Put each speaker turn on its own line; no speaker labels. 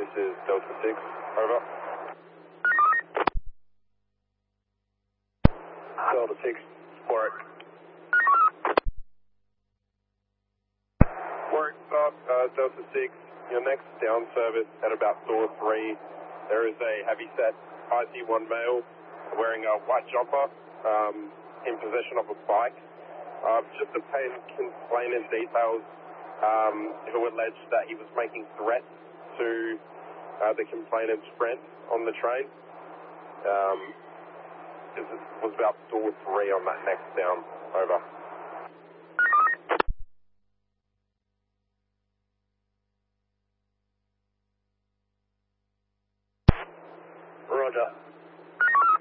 This is Delta 6. Over. Delta 6. Warwick. Warwick stop, Delta 6. Your next down service at about door 3. There is a heavy-set IC1 male wearing a white jumper in possession of a bike. Just obtained complainant details who alleged that he was making threats to the complainant's friend on the train. This was about door 3 on that next down. Over.